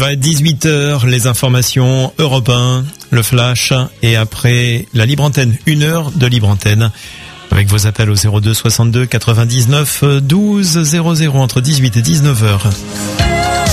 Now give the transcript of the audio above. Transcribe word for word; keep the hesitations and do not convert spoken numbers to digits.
va être dix-huit heures, les informations Europe un, le flash, et après la libre antenne, une heure de libre antenne, avec vos appels au zéro deux soixante-deux quatre-vingt-dix-neuf douze zéro zéro entre dix-huit et dix-neuf heures.